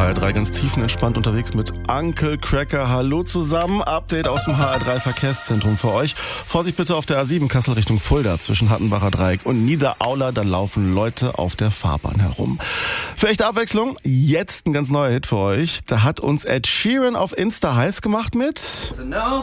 HR3 ganz tiefenentspannt unterwegs mit Uncle Cracker. Hallo zusammen, Update aus dem HR3 Verkehrszentrum für euch. Vorsicht bitte auf der A7 Kassel Richtung Fulda zwischen Hattenbacher Dreieck und Niederaula. Da laufen Leute auf der Fahrbahn herum. Für echte Abwechslung, jetzt ein ganz neuer Hit für euch. Da hat uns Ed Sheeran auf Insta heiß gemacht mit...